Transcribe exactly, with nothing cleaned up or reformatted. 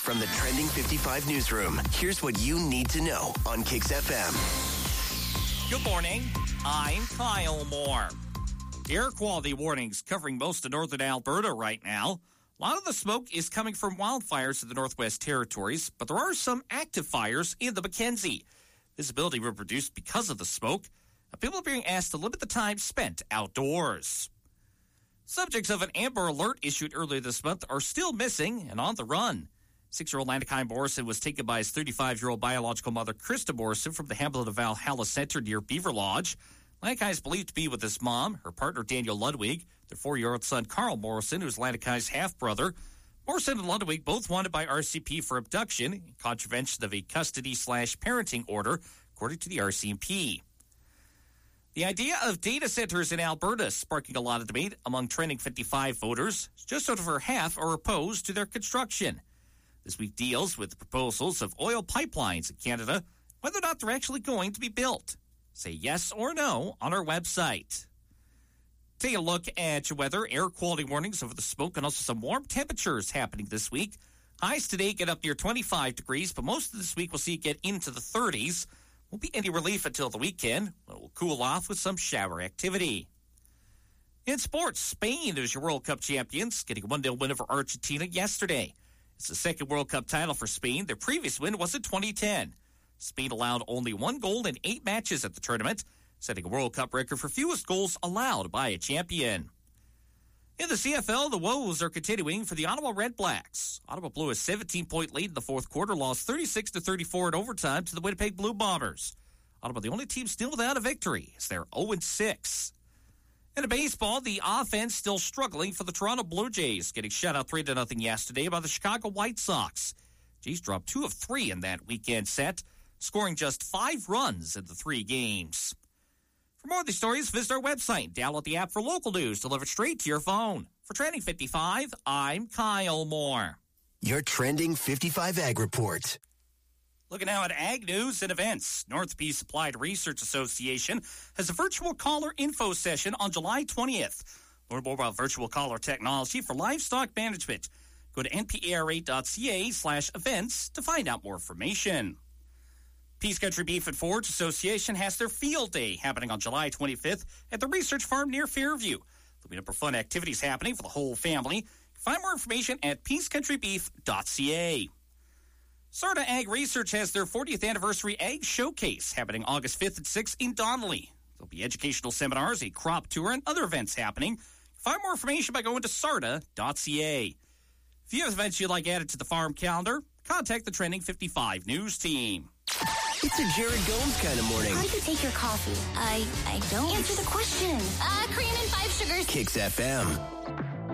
From the Trending fifty-five newsroom, here's what you need to know on Kix F M. Good morning. I'm Kyle Moore. Air quality warnings covering most of northern Alberta right now. A lot of the smoke is coming from wildfires in the Northwest Territories, but there are some active fires in the Mackenzie. Visibility will reduce because of the smoke. People are being asked to limit the time spent outdoors. Subjects of an Amber Alert issued earlier this month are still missing and on the run. Six-year-old Landakai Morrison was taken by his thirty-five-year-old biological mother, Krista Morrison, from the Hamlet of Valhalla Center near Beaver Lodge. Landakai is believed to be with his mom, her partner, Daniel Ludwig, their four-year-old son, Carl Morrison, who's Landakai's half-brother. Morrison and Ludwig both wanted by R C P for abduction in contravention of a custody-slash-parenting order, according to the R C M P. The idea of data centers in Alberta is sparking a lot of debate among Trending fifty-five voters. Just over half are opposed to their construction. This week deals with the proposals of oil pipelines in Canada, whether or not they're actually going to be built. Say yes or no on our website. Take a look at your weather, air quality warnings over the smoke, and also some warm temperatures happening this week. Highs today get up near twenty-five degrees, but most of this week we'll see it get into the thirties. Won't be any relief until the weekend. It will cool off with some shower activity. In sports, Spain is your World Cup champions, getting a one nil win over Argentina yesterday. It's the second World Cup title for Spain. Their previous win was in twenty ten. Spain allowed only one goal in eight matches at the tournament, setting a World Cup record for fewest goals allowed by a champion. In the C F L, the woes are continuing for the Ottawa Red Blacks. Ottawa blew a seventeen-point lead in the fourth quarter, lost thirty-six to thirty-four in overtime to the Winnipeg Blue Bombers. Ottawa, the only team still without a victory, as they're oh and six. In baseball, the offense still struggling for the Toronto Blue Jays, getting shut out three to nothing yesterday by the Chicago White Sox. Jays dropped two of three in that weekend set, scoring just five runs in the three games. For more of these stories, visit our website. Download the app for local news delivered straight to your phone. For Trending fifty-five, I'm Kyle Moore. Your Trending fifty-five Ag Report. Looking now at ag news and events. North Peace Applied Research Association has a virtual caller info session on July twentieth. Learn more about virtual caller technology for livestock management. Go to N P A R A dot C A slash events to find out more information. Peace Country Beef and Forage Association has their field day happening on July twenty-fifth at the research farm near Fairview. There'll be a number of fun activities happening for the whole family. Find more information at peace country beef dot C A. Sarda Ag Research has their fortieth anniversary Ag Showcase happening August fifth and sixth in Donnelly. There'll be educational seminars, a crop tour, and other events happening. Find more information by going to sarda dot C A. If you have events you'd like added to the farm calendar, contact the Trending fifty-five News team. It's a Jared Gomes kind of morning. How do you take your coffee? I I don't. Answer the question. Uh, cream and five sugars. Kix F M.